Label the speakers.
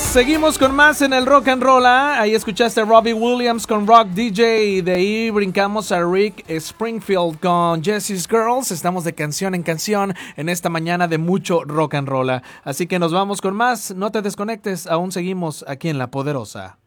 Speaker 1: Seguimos con más en el Rock and Roll. Ahí escuchaste a Robbie Williams con Rock DJ y de ahí brincamos a Rick Springfield con Jesse's Girls. Estamos de canción en canción en esta mañana de mucho rock and roll. Así que nos vamos con más. No te desconectes, aún seguimos aquí en La Poderosa.